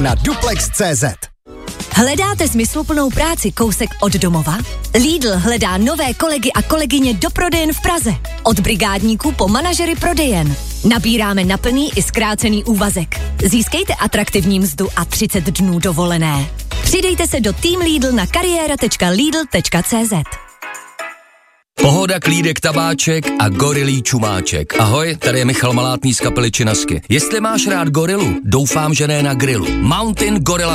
na Duplex.cz. Hledáte smysluplnou práci kousek od domova? Lidl hledá nové kolegy a kolegyně do prodejen v Praze. Od brigádníků po manažery prodejen. Nabíráme na plný i zkrácený úvazek. Získejte atraktivní mzdu a 30 dnů dovolené. Přidejte se do Team Lidl na kariéra.lidl.cz. Pohoda, klídek, tabáček a gorilí čumáček. Ahoj, tady je Michal Malátný z kapely Činasky. Jestli máš rád gorilu, doufám, že ne na grilu. Mountain Gorilla